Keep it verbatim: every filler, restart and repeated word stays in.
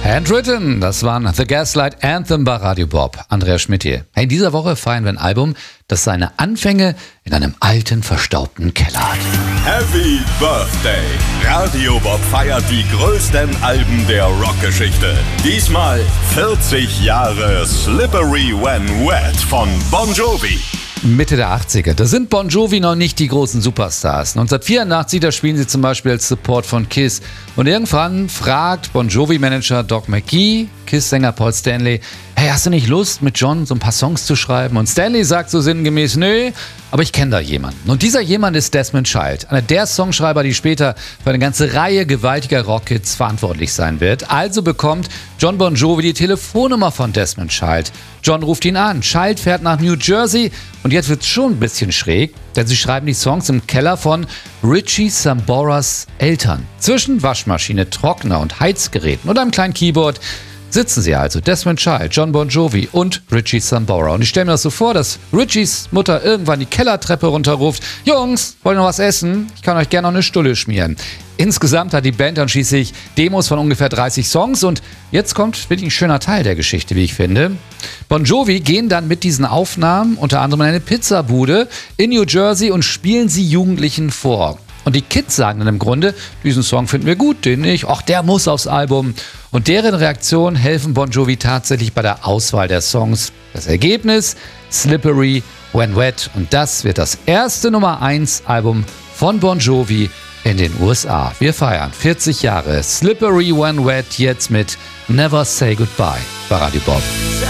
Handwritten, das waren The Gaslight Anthem bei Radio Bob. Andreas Schmidt hier. Hey, in dieser Woche feiern wir ein Album, das seine Anfänge in einem alten, verstaubten Keller hat. Happy Birthday! Radio Bob feiert die größten Alben der Rockgeschichte. Diesmal vierzig Jahre Slippery When Wet von Bon Jovi. Mitte der achtziger. Da sind Bon Jovi noch nicht die großen Superstars. neunzehnhundertvierundachtzig, da spielen sie zum Beispiel als Support von Kiss. Und irgendwann fragt Bon Jovi-Manager Doc McGhee, Kiss-Sänger Paul Stanley, hey, hast du nicht Lust, mit John so ein paar Songs zu schreiben? Und Stanley sagt so sinngemäß, nö, aber ich kenne da jemanden. Und dieser jemand ist Desmond Child, einer der Songschreiber, die später für eine ganze Reihe gewaltiger Rockhits verantwortlich sein wird. Also bekommt John Bon Jovi die Telefonnummer von Desmond Child. John ruft ihn an, Child fährt nach New Jersey und jetzt wird's schon ein bisschen schräg, denn sie schreiben die Songs im Keller von Richie Samboras Eltern. Zwischen Waschmaschine, Trockner und Heizgeräten und einem kleinen Keyboard sitzen sie also, Desmond Child, John Bon Jovi und Richie Sambora. Und ich stelle mir das so vor, dass Richies Mutter irgendwann die Kellertreppe runterruft, Jungs, wollt ihr noch was essen? Ich kann euch gerne noch eine Stulle schmieren. Insgesamt hat die Band dann schließlich Demos von ungefähr dreißig Songs und jetzt kommt wirklich ein schöner Teil der Geschichte, wie ich finde. Bon Jovi gehen dann mit diesen Aufnahmen unter anderem in eine Pizzabude in New Jersey und spielen sie Jugendlichen vor. Und die Kids sagen dann im Grunde, diesen Song finden wir gut, den nicht, ach, der muss aufs Album. Und deren Reaktionen helfen Bon Jovi tatsächlich bei der Auswahl der Songs. Das Ergebnis, Slippery When Wet. Und das wird das erste Nummer eins Album von Bon Jovi in den U S A. Wir feiern vierzig Jahre Slippery When Wet jetzt mit Never Say Goodbye bei Radio Bob.